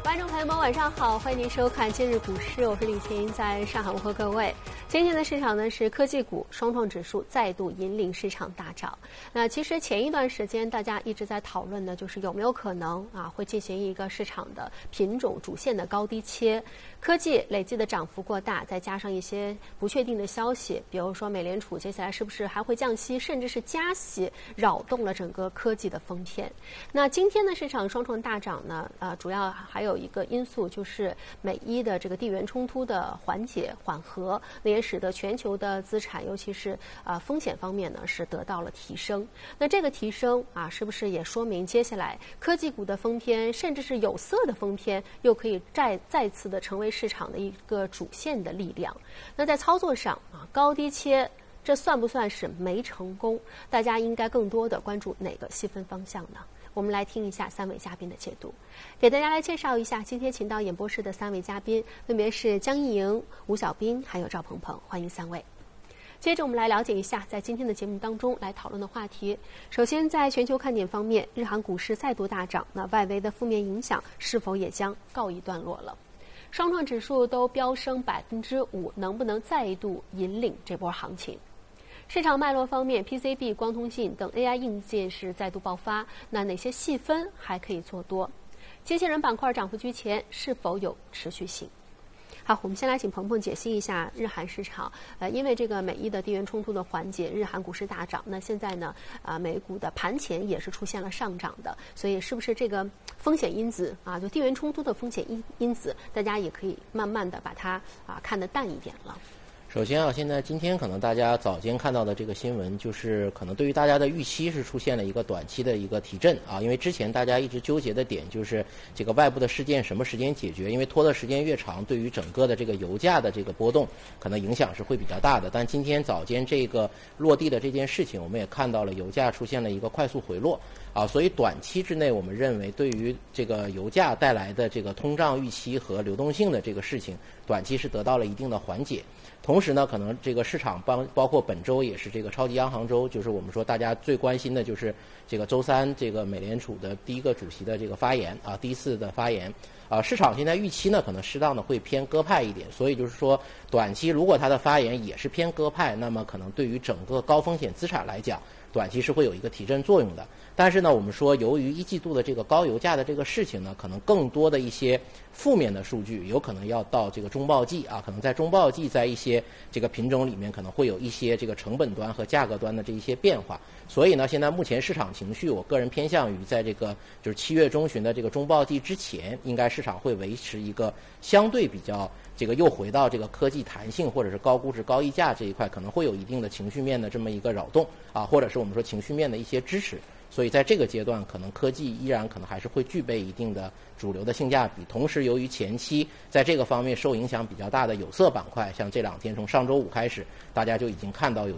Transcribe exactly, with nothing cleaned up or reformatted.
观众朋友们，晚上好，欢迎您收看今日股市，我是李琴，在上海问候各位。今天的市场呢是科技股双创指数再度引领市场大涨。那其实前一段时间大家一直在讨论的就是有没有可能啊会进行一个市场的品种主线的高低切，科技累计的涨幅过大，再加上一些不确定的消息，比如说美联储接下来是不是还会降息，甚至是加息，扰动了整个科技的风天。那今天的市场双创大涨呢，呃，主要还有一个因素就是美伊的这个地缘冲突的缓解缓和，那也使得全球的资产，尤其是呃风险方面呢是得到了提升。那这个提升啊，是不是也说明接下来科技股的风天，甚至是有色的风天，又可以再再次的成为市场的一个主线的力量？那在操作上啊，高低切，这算不算是没成功？大家应该更多的关注哪个细分方向呢？我们来听一下三位嘉宾的解读，给大家来介绍一下今天请到演播室的三位嘉宾，分别是江一莹、吴小斌还有赵鹏鹏，欢迎三位。接着我们来了解一下在今天的节目当中来讨论的话题。首先在全球看点方面，日韩股市再度大涨，那外围的负面影响是否也将告一段落了？双创指数都飙升百分之五，能不能再度引领这波行情？市场脉络方面 ，P C B、光通信等 A I 硬件是再度爆发，那哪些细分还可以做多？机器人板块涨幅居前，是否有持续性？好，我们先来请鹏鹏解析一下日韩市场。呃，因为这个美伊的地缘冲突的缓解，日韩股市大涨。那现在呢，啊、呃，美股的盘前也是出现了上涨的，所以是不是这个风险因子啊，就地缘冲突的风险因因子，大家也可以慢慢的把它啊看得淡一点了。 首先啊，现在今天可能大家早间看到的这个新闻，就是可能对于大家的预期是出现了一个短期的一个提振啊，因为之前大家一直纠结的点就是这个外部的事件什么时间解决，因为拖的时间越长，对于整个的这个油价的这个波动可能影响是会比较大的。但今天早间这个落地的这件事情，我们也看到了油价出现了一个快速回落啊，所以短期之内我们认为对于这个油价带来的这个通胀预期和流动性的这个事情，短期是得到了一定的缓解。同时呢，可能这个市场包包括本周也是这个超级央行周，就是我们说大家最关心的就是这个周三这个美联储的第一个主席的这个发言啊，第一次的发言啊，市场现在预期呢可能适当的会偏鸽派一点，所以就是说短期如果他的发言也是偏鸽派，那么可能对于整个高风险资产来讲，短期是会有一个提振作用的。但是呢，我们说由于一季度的这个高油价的这个事情呢，可能更多的一些负面的数据有可能要到这个中报季啊，可能在中报季在一些这个品种里面可能会有一些这个成本端和价格端的这一些变化。所以呢，现在目前市场情绪，我个人偏向于在这个就是七月中旬的这个中报季之前，应该市场会维持一个相对比较这个又回到这个科技弹性或者是高估值高溢价这一块，可能会有一定的情绪面的这么一个扰动啊，或者是我们说情绪面的一些支持。所以在这个阶段，可能科技依然可能还是会具备一定的主流的性价比。同时，由于前期在这个方面受影响比较大的有色板块，像这两天从上周五开始，大家就已经看到有